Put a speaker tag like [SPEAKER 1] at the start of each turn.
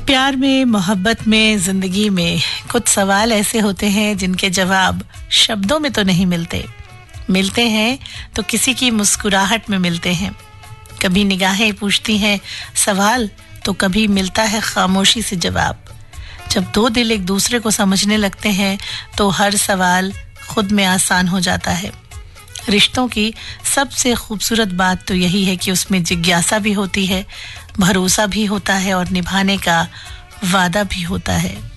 [SPEAKER 1] प्यार में, मोहब्बत में, जिंदगी में कुछ सवाल ऐसे होते हैं जिनके जवाब शब्दों में तो नहीं मिलते हैं तो किसी की मुस्कुराहट में मिलते हैं। कभी निगाहें पूछती हैं सवाल तो कभी मिलता है खामोशी से जवाब। जब दो दिल एक दूसरे को समझने लगते हैं तो हर सवाल खुद में आसान हो जाता है। रिश्तों की सबसे खूबसूरत बात तो यही है कि उसमें जिज्ञासा भी होती है, भरोसा भी होता है और निभाने का वादा भी होता है।